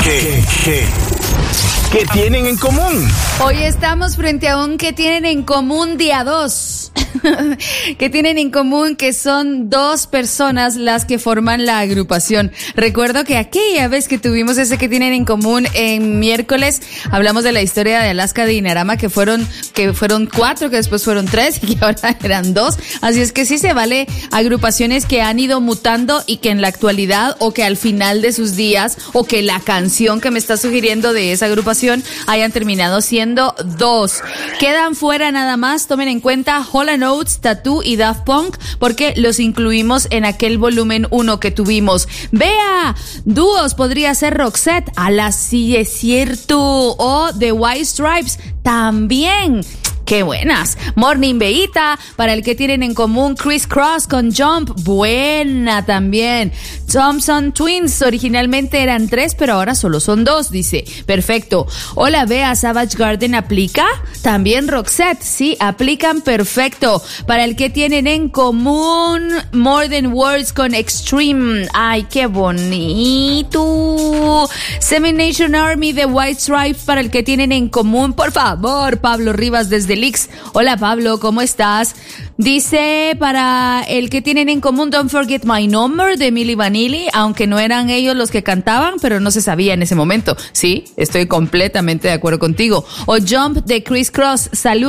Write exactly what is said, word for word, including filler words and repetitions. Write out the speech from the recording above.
¿Qué, qué, qué tienen en común? Hoy estamos frente a un que tienen en común día dos. Que tienen en común que son dos personas las que forman la agrupación. Recuerdo que aquella vez que tuvimos ese que tienen en común en miércoles, hablamos de la historia de Alaska Dinarama, que fueron, que fueron cuatro, que después fueron tres y que ahora eran dos. Así es que sí se vale agrupaciones que han ido mutando y que en la actualidad o que al final de sus días o que la canción que me está sugiriendo de esa agrupación hayan terminado siendo dos. Quedan fuera nada más, tomen en cuenta Hall and Oates, Tattoo y Daft Punk, porque los incluimos en aquel volumen uno que tuvimos. Vea, dúos podría ser Roxette, a la sí es cierto, o The White Stripes también. ¡Qué buenas! Morning Beita, para el que tienen en común Criss Cross con Jump, buena también. Thompson Twins, originalmente eran tres, pero ahora solo son dos, dice. Perfecto. Hola, Bea, Savage Garden aplica. También Roxette, sí, aplican perfecto. Para el que tienen en común More Than Words con Extreme. ¡Ay, qué bonito! Seven Nation Army, The White Stripes, para el que tienen en común, por favor, Pablo Rivas desde Lix. Hola Pablo, ¿cómo estás? Dice, para el que tienen en común Don't Forget My Number de Milli Vanilli, aunque no eran ellos los que cantaban, pero no se sabía en ese momento. Sí, estoy completamente de acuerdo contigo. O Jump de Criss Cross. Salud.